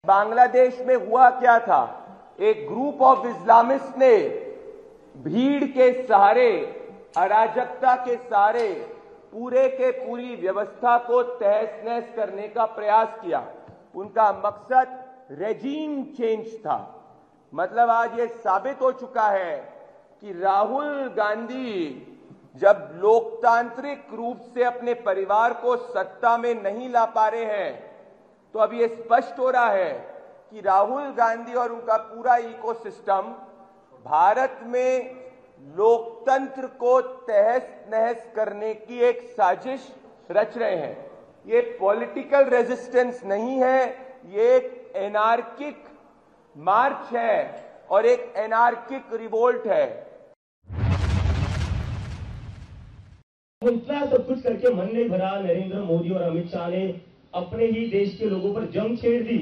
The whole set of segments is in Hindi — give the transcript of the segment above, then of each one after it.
बांग्लादेश में हुआ क्या था? एक ग्रुप ऑफ इस्लामिस्ट ने भीड़ के सहारे, अराजकता के सहारे पूरे के पूरी व्यवस्था को तहस नहस करने का प्रयास किया। उनका मकसद रेजीम चेंज था। मतलब आज ये साबित हो चुका है कि राहुल गांधी जब लोकतांत्रिक रूप से अपने परिवार को सत्ता में नहीं ला पा रहे हैं, तो अब ये स्पष्ट हो रहा है कि राहुल गांधी और उनका पूरा इकोसिस्टम भारत में लोकतंत्र को तहस नहस करने की एक साजिश रच रहे हैं। ये पॉलिटिकल रेजिस्टेंस नहीं है, ये एक एनार्किक मार्च है और एक एनार्किक रिवोल्ट है। इतना सब कुछ करके मन नहीं भरा। नरेंद्र मोदी और अमित शाह ने अपने ही देश के लोगों पर जंग छेड़ दी।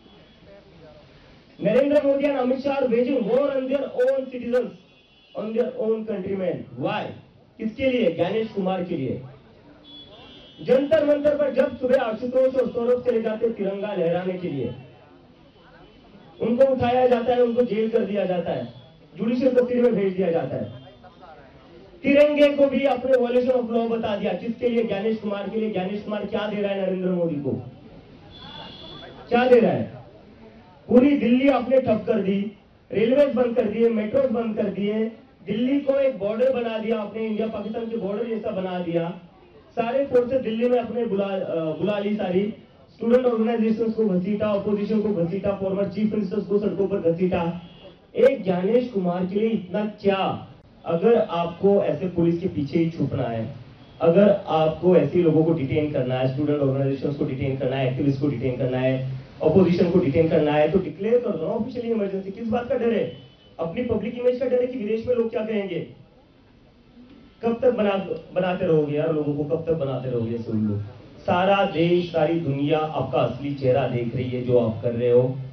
नरेंद्र मोदी और Amit Shah waging war on their own citizens, on their own countryman. Why? किसके लिए? ज्ञानेश कुमार के लिए। जंतर मंतर पर जब सुबह आशुतोष और सौरभ चले जाते तिरंगा लहराने के लिए, उनको उठाया जाता है, उनको जेल कर दिया जाता है, जुडिशियल कस्टडी में भेज दिया जाता है। तिरंगे को भी अपने वॉल्यूशन ऑफ लॉ बता दिया। किसके लिए? ज्ञानेश कुमार के लिए। ज्ञानेश कुमार क्या दे रहा है नरेंद्र मोदी को? क्या दे रहा है? पूरी दिल्ली आपने ठप कर दी, रेलवे बंद कर दिए, मेट्रो बंद कर दिए, दिल्ली को एक बॉर्डर बना दिया आपने, इंडिया पाकिस्तान के बॉर्डर जैसा बना दिया। सारे फोर्सेस दिल्ली में अपने बुला ली। सारी स्टूडेंट ऑर्गेनाइजेशन को घसीटा, अपोजिशन को घसीटा, फॉर्मर चीफ मिनिस्टर्स को सड़कों पर घसीटा। एक ज्ञानेश कुमार के लिए इतना क्या? अगर आपको ऐसे पुलिस के पीछे ही छुपना है, अगर आपको ऐसे लोगों को डिटेन करना है, स्टूडेंट ऑर्गेनाइजेशंस को डिटेन करना है, एक्टिविस्ट को डिटेन करना है, अपोजिशन को डिटेन करना है, तो डिक्लेयर कर दो ना ऑफिशियली इमरजेंसी। किस बात का डर है? अपनी पब्लिक इमेज का डर है कि विदेश में लोग क्या कहेंगे? कब तक बनाते रहोगे यार लोगों को? कब तक बनाते रहोगे? सुन लो, सारा देश, सारी दुनिया आपका असली चेहरा देख रही है जो आप कर रहे हो।